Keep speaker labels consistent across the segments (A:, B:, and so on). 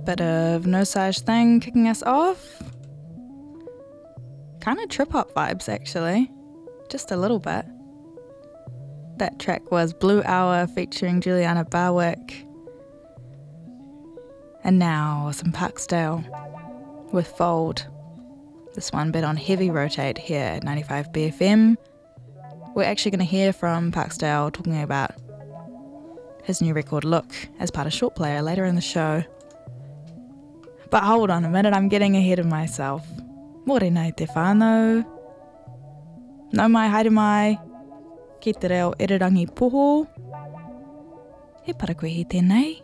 A: Bit of No Such Thing kicking us off. Kind of trip-hop vibes, actually. Just a little bit. That track was Blue Hour featuring Juliana Barwick. And now some Parksdale with Fold. This one bit on Heavy Rotate here at 95 BFM. We're actually going to hear from Parksdale talking about his new record Look as part of Short Player later in the show. But hold on a minute, I'm getting ahead of myself. Morena te whānau. Nau mai haere mai. Ki te reo Irirangi Poho. He parakuihi tēnei.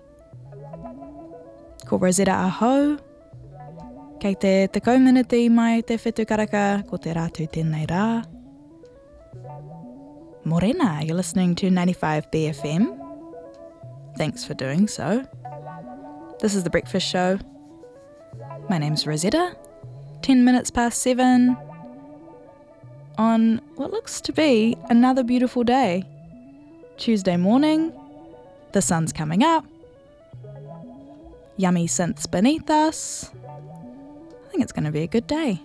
A: Ko Rosetta Ahau. Kei te tekau miniti mai te whetu karaka ko te rātu tēnei rā. Morena, you're listening to 95 BFM. Thanks for doing so. This is The Breakfast Show. My name's Rosetta. 10 minutes past 7 on what looks to be another beautiful day. Tuesday morning, the sun's coming up. Yummy synths beneath us. I think it's going to be a good day.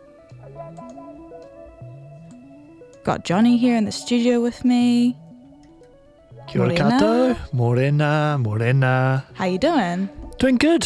A: Got Johnny here in the studio with me.
B: Kia ora koutou. Morena.
A: How you doing?
B: Doing good.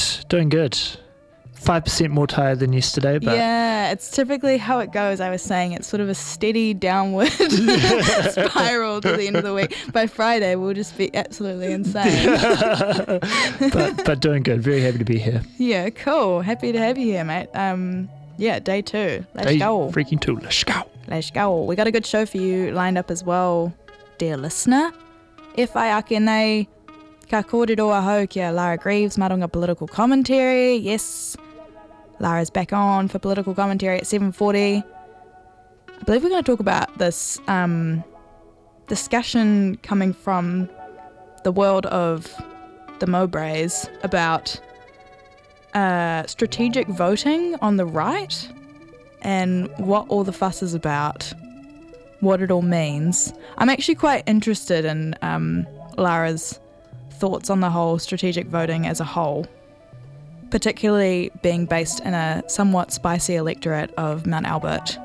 B: 5% more tired than yesterday, but
A: yeah, it's typically how it goes. I was saying it's sort of a steady downward spiral to the end of the week. By Friday, we'll just be absolutely insane.
B: but doing good. Very happy to be here.
A: Yeah, cool. Happy to have you here, mate. Yeah, day 2. Let's go.
B: Freaking 2. Let's go.
A: We got a good show for you lined up as well, dear listener. E whai ake nei, ka kōrero ahau kia Lara Greaves marunga political commentary. Yes, Lara's back on for political commentary at 7:40. I believe we're going to talk about this discussion coming from the world of the Mowbrays about strategic voting on the right and what all the fuss is about, what it all means. I'm actually quite interested in Lara's thoughts on the whole strategic voting as a whole, particularly being based in a somewhat spicy electorate of Mount Albert.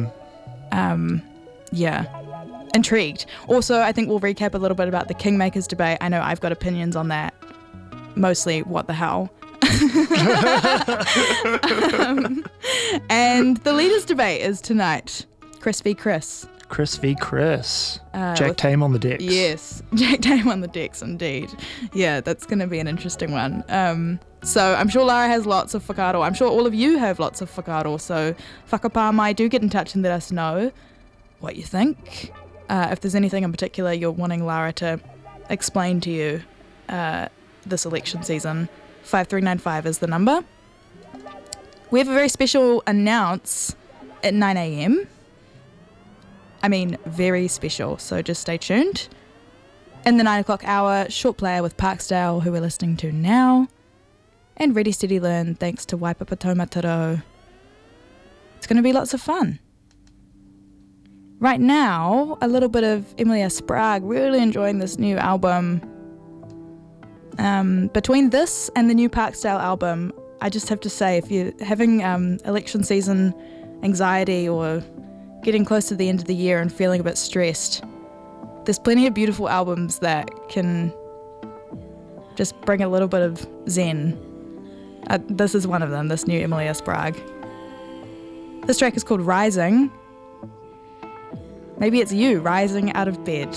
A: Yeah, intrigued. Also, I think we'll recap a little bit about the Kingmakers debate. I know I've got opinions on that. Mostly, what the hell? And the leaders debate is tonight. Chris v. Chris.
B: Chris v. Chris. Jack Tame on the decks.
A: Yes, Jack Tame on the decks, indeed. Yeah, that's going to be an interesting one. So I'm sure Lara has lots of whakaaro. I'm sure all of you have lots of whakaaro. So whakapā mai, do get in touch and let us know what you think. If there's anything in particular you're wanting Lara to explain to you this election season, 5395 is the number. We have a very special announce at 9 a.m. I mean, very special, so just stay tuned. In the 9 o'clock hour, Short Player with Parksdale, who we're listening to now. And Ready Steady Learn, thanks to Waipapa Taumataro. It's going to be lots of fun. Right now, a little bit of Emilia Sprague, really enjoying this new album. Between this and the new Parksdale album, I just have to say, if you're having election season anxiety or getting close to the end of the year and feeling a bit stressed, there's plenty of beautiful albums that can just bring a little bit of zen. This is one of them, this new Emilia Sprague. This track is called Rising. Maybe it's you rising out of bed.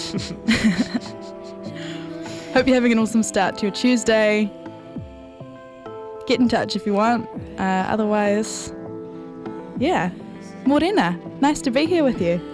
A: Hope you're having an awesome start to your Tuesday. Get in touch if you want. Otherwise, yeah. Morena, nice to be here with you.